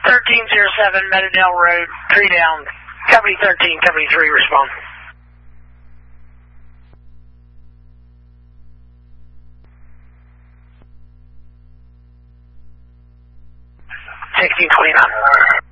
1307 Meadowdale Road, 3 down. Company 13, Company 3, respond. $16.29.